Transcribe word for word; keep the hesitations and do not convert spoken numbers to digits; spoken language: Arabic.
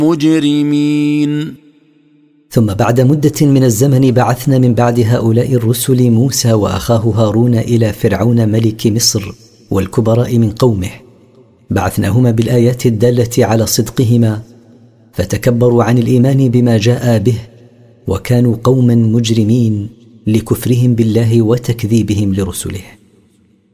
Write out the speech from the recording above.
مجرمين. ثم بعد مدة من الزمن بعثنا من بعد هؤلاء الرسل موسى وأخاه هارون إلى فرعون ملك مصر والكبراء من قومه، بعثناهما بالآيات الدالة على صدقهما، فتكبروا عن الإيمان بما جاء به، وكانوا قوما مجرمين لكفرهم بالله وتكذيبهم لرسله.